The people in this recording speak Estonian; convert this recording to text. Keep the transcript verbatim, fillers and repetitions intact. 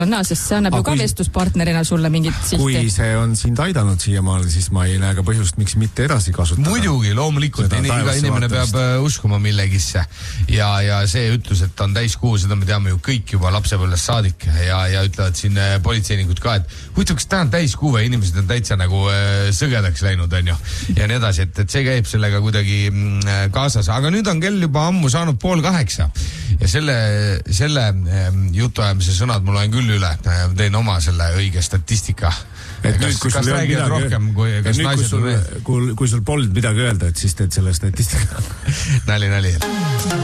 sest see annab ju ka vestluspartnerina sulle mingit silti. Kui see on sind aidanud siiamaale, siis ma ei näe ka põhjust, miks mitte edasi kasutada. Muidugi, loomulikult, iga inimene peab uskuma millegisse ja, ja see ütlus, et on täiskuu, seda me teame ju kõik juba lapsepõlvest saadik ja, ja ütlevad siin politseinikud ka, et huvitav, kas täna on täiskuu või inimesed on täitsa nagu sõgedaks läinud, on ju, ja nii edasi, et, et see käib sellega kuidagi kaasas, aga nüüd on kell juba ammu saanud pool kaheksa ja selle, selle jutuajamise sõnad mul on küll üle, teen oma selle õige statistika. Et kas nüüd, kui kas räägid rohkem, kui, kas nüüd, naised kui sul, kui, kui sul polnud midagi öelda, et siis teed selle statistika. Nali, nali.